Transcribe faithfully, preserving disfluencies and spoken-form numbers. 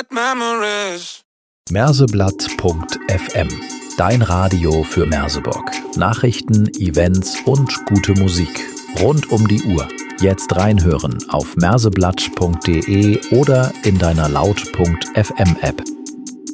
bad memories. Merseblatt punkt f m. Dein Radio für Merseburg. Nachrichten, Events und gute Musik. Rund um die Uhr. Jetzt reinhören auf merseblatt punkt de oder in deiner laut punkt f m App.